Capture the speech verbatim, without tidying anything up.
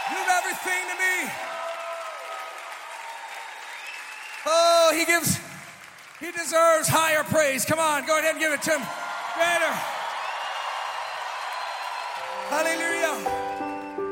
You're everything to me. Oh, he gives, he deserves higher praise. Come on, go ahead and give it to him. Greater. Hallelujah.